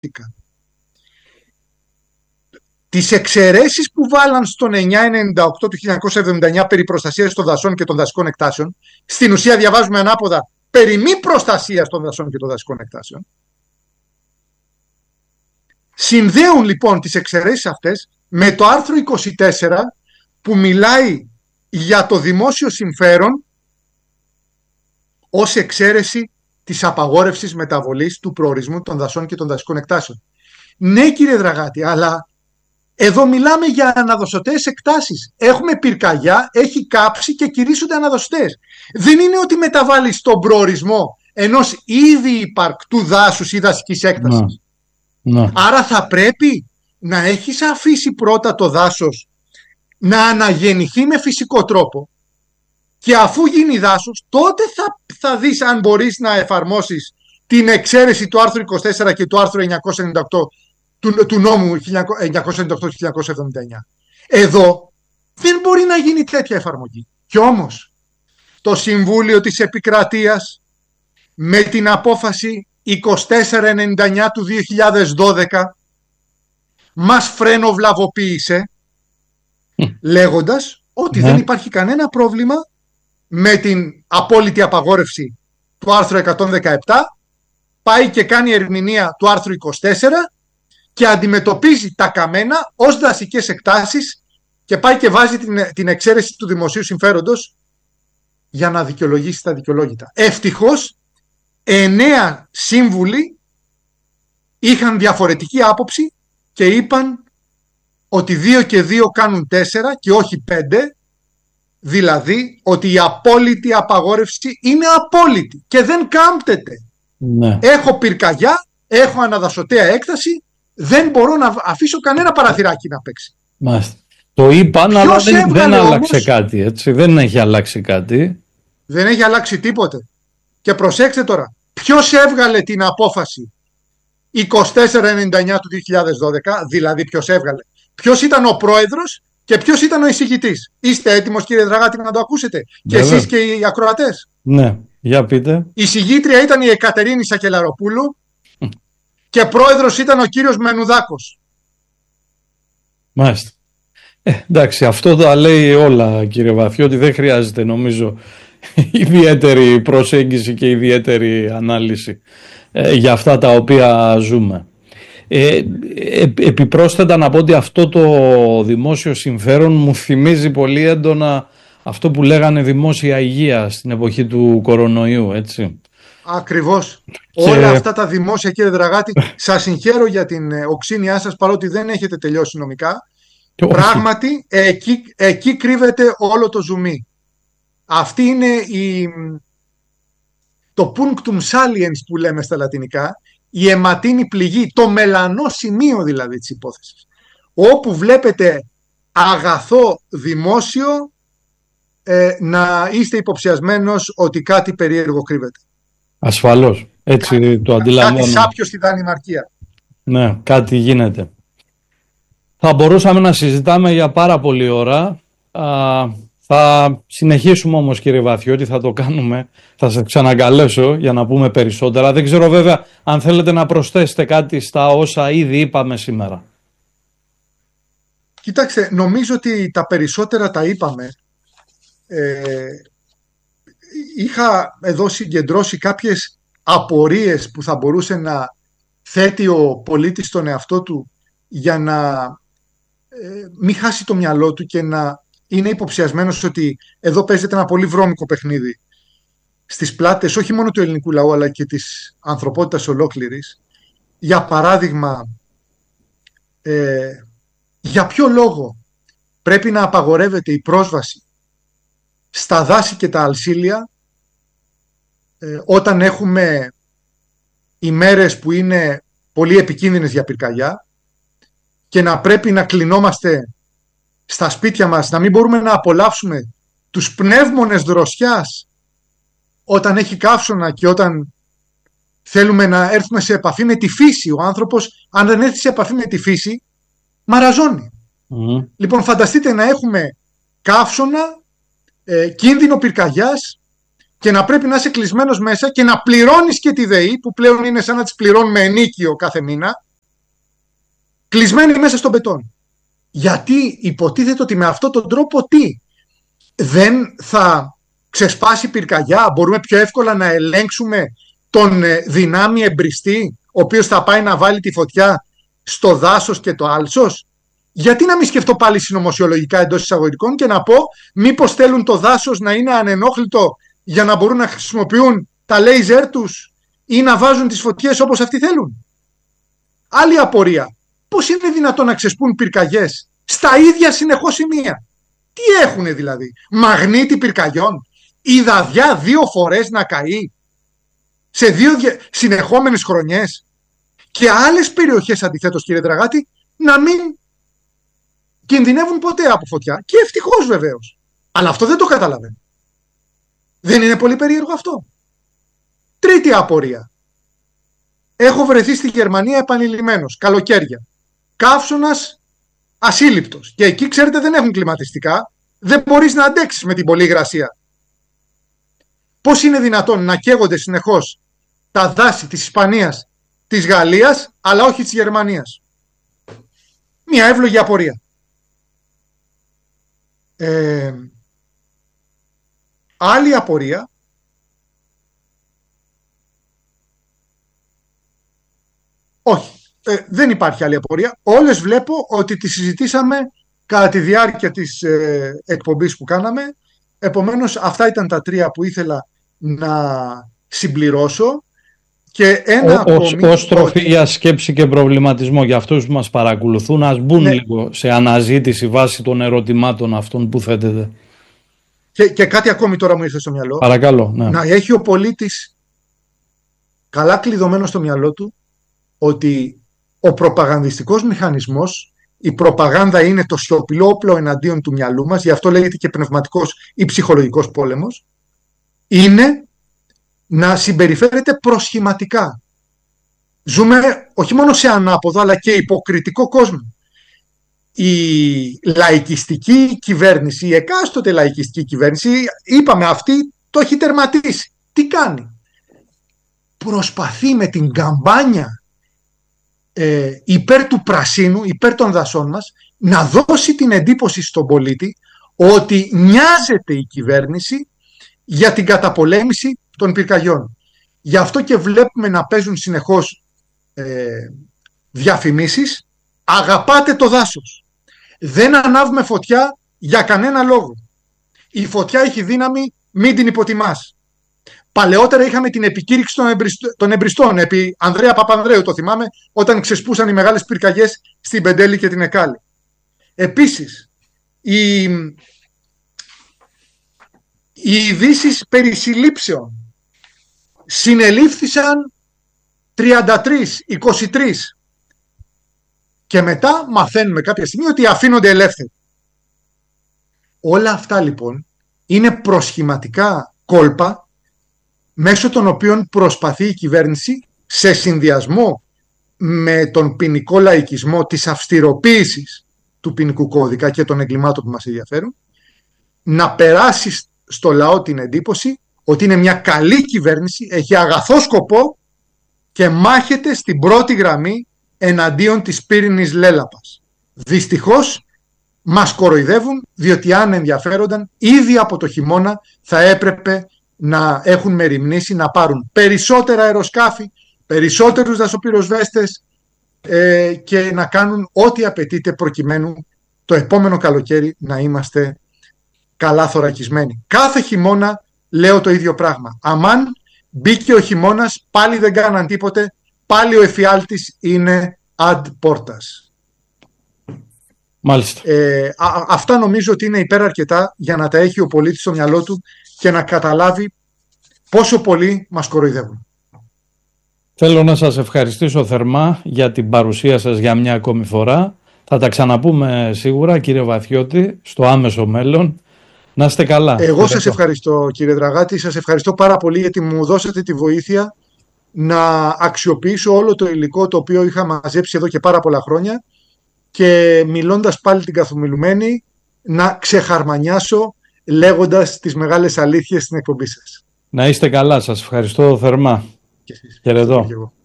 Τις εξαιρέσεις που βάλαν στον 998 του 1979 περί προστασίας των δασών και των δασικών εκτάσεων, στην ουσία διαβάζουμε ανάποδα περί μη προστασίας των δασών και των δασικών εκτάσεων, συνδέουν λοιπόν τις εξαιρέσεις αυτές με το άρθρο 24 που μιλάει για το δημόσιο συμφέρον ως εξαίρεση της απαγόρευσης μεταβολής του προορισμού των δασών και των δασικών εκτάσεων. Ναι, κύριε Δραγάτη, αλλά εδώ μιλάμε για αναδοσωτές εκτάσεις. Έχουμε πυρκαγιά, έχει κάψει και κηρύσσονται αναδοσωτές. Δεν είναι ότι μεταβάλεις τον προορισμό ενός ήδη υπαρκτού δάσους ή δασικής έκτασης. Ναι. Άρα θα πρέπει να έχεις αφήσει πρώτα το δάσος να αναγεννηθεί με φυσικό τρόπο και αφού γίνει δάσος τότε θα δεις αν μπορείς να εφαρμόσεις την εξαίρεση του άρθρου 24 και του άρθρου 998 του νόμου 1998-1979. Εδώ δεν μπορεί να γίνει τέτοια εφαρμογή. Κι όμως το Συμβούλιο της Επικρατείας με την απόφαση 2499 του 2012 μας φρενοβλαβοποίησε λέγοντας ότι δεν υπάρχει κανένα πρόβλημα με την απόλυτη απαγόρευση του άρθρου 117, πάει και κάνει ερμηνεία του άρθρου 24 και αντιμετωπίζει τα καμένα ως δασικές εκτάσεις και πάει και βάζει την εξαίρεση του δημοσίου συμφέροντος για να δικαιολογήσει τα δικαιολόγητα. Ευτυχώς 9 σύμβουλοι είχαν διαφορετική άποψη και είπαν ότι 2 και 2 κάνουν 4 και όχι 5, δηλαδή ότι η απόλυτη απαγόρευση είναι απόλυτη και δεν κάμπτεται. Ναι. Έχω πυρκαγιά, έχω αναδασωτέα έκταση, δεν μπορώ να αφήσω κανένα παραθυράκι να παίξει. Μάλιστα. Το είπαν, αλλά δεν άλλαξε κάτι, έτσι. Δεν έχει αλλάξει κάτι. Δεν έχει αλλάξει τίποτε. Και προσέξτε τώρα, ποιος έβγαλε την απόφαση 2499 του 2012, δηλαδή ποιος έβγαλε. Ποιος ήταν ο πρόεδρος και ποιος ήταν ο εισηγητής. Είστε έτοιμος, κύριε Δραγάτη, να το ακούσετε? Και εσείς και οι ακροατές? Ναι, για πείτε. Η εισηγήτρια ήταν η Εκατερίνη Σακελαροπούλου και πρόεδρος ήταν ο κύριος Μενουδάκος. Μάλιστα. Εντάξει, αυτό τα λέει όλα, κύριε Βαθιώτη, δεν χρειάζεται νομίζω ιδιαίτερη προσέγγιση και ιδιαίτερη ανάλυση για αυτά τα οποία ζούμε. Επιπρόσθετα να πω ότι αυτό το δημόσιο συμφέρον μου θυμίζει πολύ έντονα αυτό που λέγανε δημόσια υγεία στην εποχή του κορονοϊού, έτσι. Ακριβώς. Όλα αυτά τα δημόσια, κύριε Δραγάτη, σας συγχαίρω για την οξύνιά σας, παρότι δεν έχετε τελειώσει νομικά. Πράγματι, εκεί κρύβεται όλο το ζουμί. Αυτή είναι το punctum saliens που λέμε στα λατινικά, η αιματίνη πληγή, το μελανό σημείο δηλαδή της υπόθεσης. Όπου βλέπετε αγαθό δημόσιο να είστε υποψιασμένος ότι κάτι περίεργο κρύβεται. Ασφαλώς, έτσι το αντιλαμβάνω. Κάτι σάπιο στη Δανημαρκία. Ναι, κάτι γίνεται. Θα μπορούσαμε να συζητάμε για πάρα πολλή ώρα. Θα συνεχίσουμε όμως, κύριε Βαθιώτη, θα το κάνουμε. Θα σας ξανακαλέσω για να πούμε περισσότερα. Δεν ξέρω βέβαια αν θέλετε να προσθέσετε κάτι στα όσα ήδη είπαμε σήμερα. Κοιτάξτε, νομίζω ότι τα περισσότερα τα είπαμε. Είχα εδώ συγκεντρώσει κάποιες απορίες που θα μπορούσε να θέτει ο πολίτης στον εαυτό του για να μην χάσει το μυαλό του και να είναι υποψιασμένος ότι εδώ παίζεται ένα πολύ βρώμικο παιχνίδι στις πλάτες όχι μόνο του ελληνικού λαού αλλά και της ανθρωπότητας ολόκληρης. Για παράδειγμα, για ποιο λόγο πρέπει να απαγορεύεται η πρόσβαση στα δάση και τα αλσίλια όταν έχουμε ημέρες που είναι πολύ επικίνδυνες για πυρκαγιά και να πρέπει να κλεινόμαστε στα σπίτια μας, να μην μπορούμε να απολαύσουμε τους πνεύμονες δροσιάς όταν έχει καύσωνα και όταν θέλουμε να έρθουμε σε επαφή με τη φύση. Ο άνθρωπος, αν δεν έρθει σε επαφή με τη φύση, μαραζώνει. Λοιπόν, φανταστείτε να έχουμε καύσωνα, κίνδυνο πυρκαγιάς και να πρέπει να είσαι κλεισμένος μέσα και να πληρώνεις και τη ΔΕΗ, που πλέον είναι σαν να τις πληρώνουμε ενίκιο κάθε μήνα, κλεισμένοι μέσα στον μπετόν. Γιατί υποτίθεται ότι με αυτόν τον τρόπο δεν θα ξεσπάσει πυρκαγιά, μπορούμε πιο εύκολα να ελέγξουμε τον δυνάμει εμπριστή, ο οποίος θα πάει να βάλει τη φωτιά στο δάσος και το άλσος. Γιατί να μην σκεφτώ πάλι συνωμοσιολογικά εντός εισαγωγικών και να πω μήπως θέλουν το δάσος να είναι ανενόχλητο για να μπορούν να χρησιμοποιούν τα λέιζερ τους ή να βάζουν τις φωτιές όπως αυτοί θέλουν. Άλλη απορία. Πώς είναι δυνατόν να ξεσπούν πυρκαγιές στα ίδια συνεχώς σημεία? Τι έχουνε δηλαδή? Μαγνήτη πυρκαγιών? Η Δαδιά 2 φορές να καεί σε 2 συνεχόμενες χρονιές? Και άλλες περιοχές αντιθέτως, κύριε Δραγάτη, να μην κινδυνεύουν ποτέ από φωτιά. Και ευτυχώς βεβαίως. Αλλά αυτό δεν το καταλαβαίνω. Δεν είναι πολύ περίεργο αυτό? Τρίτη απορία. Έχω βρεθεί στη Γερμανία επανειλημμένος, καλοκαίρια. Καύσωνας ασύλληπτος. Και εκεί, ξέρετε, δεν έχουν κλιματιστικά. Δεν μπορείς να αντέξεις με την πολλή υγρασία. Πώς είναι δυνατόν να καίγονται συνεχώς τα δάση της Ισπανίας, της Γαλλίας, αλλά όχι της Γερμανίας? Μια εύλογη απορία. Άλλη απορία. Όχι. Δεν υπάρχει άλλη απορία. Όλες βλέπω ότι τις συζητήσαμε κατά τη διάρκεια της εκπομπής που κάναμε. Επομένως, αυτά ήταν τα 3 που ήθελα να συμπληρώσω. Και ως τροφή για σκέψη και προβληματισμό για αυτούς που μας παρακολουθούν, ας μπουν λίγο σε αναζήτηση βάσει των ερωτημάτων αυτών που θέτετε. Και κάτι ακόμη τώρα μου ήρθε στο μυαλό. Παρακαλώ. Ναι. Να έχει ο πολίτης καλά κλειδωμένο στο μυαλό του ότι ο προπαγανδιστικός μηχανισμός, η προπαγάνδα είναι το σιωπηλό όπλο εναντίον του μυαλού μας, γι' αυτό λέγεται και πνευματικός ή ψυχολογικός πόλεμος, είναι να συμπεριφέρεται προσχηματικά. Ζούμε όχι μόνο σε ανάποδο αλλά και υποκριτικό κόσμο. Η λαϊκιστική κυβέρνηση, η εκάστοτε λαϊκιστική κυβέρνηση, είπαμε, αυτή το έχει τερματίσει. Τι κάνει? Προσπαθεί με την καμπάνια υπέρ του πρασίνου, υπέρ των δασών μας, να δώσει την εντύπωση στον πολίτη ότι νοιάζεται η κυβέρνηση για την καταπολέμηση των πυρκαγιών. Γι' αυτό και βλέπουμε να παίζουν συνεχώς διαφημίσεις. Αγαπάτε το δάσος. Δεν ανάβουμε φωτιά για κανένα λόγο. Η φωτιά έχει δύναμη, μην την υποτιμάς. Παλαιότερα είχαμε την επικήρυξη των εμπριστών επί Ανδρέα Παπανδρέου, το θυμάμαι, όταν ξεσπούσαν οι μεγάλες πυρκαγιές στην Πεντέλη και την Εκάλη. Επίσης, οι ειδήσεις περί συλλήψεων συνελήφθησαν 33, 23 και μετά μαθαίνουμε κάποια στιγμή ότι αφήνονται ελεύθεροι. Όλα αυτά λοιπόν είναι προσχηματικά κόλπα μέσω των οποίων προσπαθεί η κυβέρνηση, σε συνδυασμό με τον ποινικό λαϊκισμό της αυστηροποίησης του ποινικού κώδικα και των εγκλημάτων που μας ενδιαφέρουν, να περάσει στο λαό την εντύπωση ότι είναι μια καλή κυβέρνηση, έχει αγαθό σκοπό και μάχεται στην πρώτη γραμμή εναντίον της πύρινης λέλαπας. Δυστυχώς μας κοροϊδεύουν, διότι αν ενδιαφέρονταν ήδη από το χειμώνα θα έπρεπε να έχουν μεριμνήσει να πάρουν περισσότερα αεροσκάφη, περισσότερους δασοπυροσβέστες και να κάνουν ό,τι απαιτείται προκειμένου το επόμενο καλοκαίρι να είμαστε καλά θωρακισμένοι. Κάθε χειμώνα λέω το ίδιο πράγμα. Αμάν μπήκε ο χειμώνας, πάλι δεν κάναν τίποτε, πάλι ο εφιάλτης είναι ad portas. Μάλιστα. Αυτά νομίζω ότι είναι υπεραρκετά για να τα έχει ο πολίτης στο μυαλό του και να καταλάβει πόσο πολύ μας κοροϊδεύουν. Θέλω να σας ευχαριστήσω θερμά για την παρουσία σας για μια ακόμη φορά. Θα τα ξαναπούμε σίγουρα, κύριε Βαθιώτη, στο άμεσο μέλλον. Να είστε καλά. Εγώ σας ευχαριστώ, κύριε Δραγάτη. Σας ευχαριστώ πάρα πολύ γιατί μου δώσατε τη βοήθεια να αξιοποιήσω όλο το υλικό το οποίο είχα μαζέψει εδώ και πάρα πολλά χρόνια και μιλώντας πάλι την καθομιλουμένη να ξεχαρμανιάσω λέγοντας τις μεγάλες αλήθειες στην εκπομπή σας. Να είστε καλά. Σας ευχαριστώ θερμά. Και εσείς. Χαιρετώ.